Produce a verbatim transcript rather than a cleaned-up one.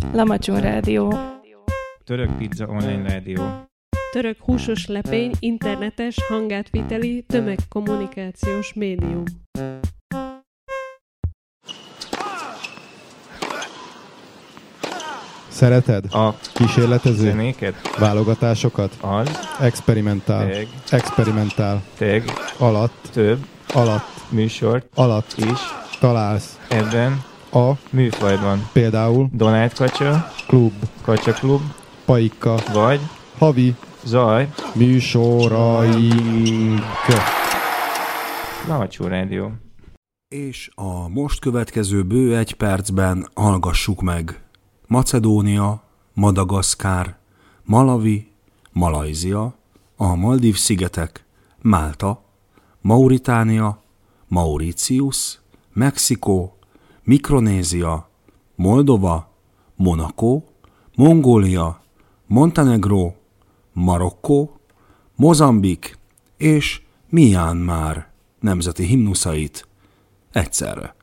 Lamacsón Rádió. Török Pizza Online Rádió. Török húsos lepény internetes hangátviteli tömegkommunikációs médium. Szereted? A kísérletező? zenéket? Válogatásokat? Az. Experimentál. Teg. Experimentál. Teg. Alatt. Több. Alatt. Műsort. Alatt. Is. Találsz. Ebben. A. Műfajban. Például. Donát Kacsa. Klub. Kacsa Klub. Paika. Vagy. Havi. Zaj. Műsoraink. Lamacsón Rádió. És a most következő bő egy percben hallgassuk meg Macedónia, Madagaszkár, Malawi, Malajzia, a Maldív-szigetek, Málta, Mauritánia, Mauritius, Mexikó, Mikronézia, Moldova, Monaco, Mongólia, Montenegró, Marokkó, Mozambik és Myanmar nemzeti himnuszait egyszerre.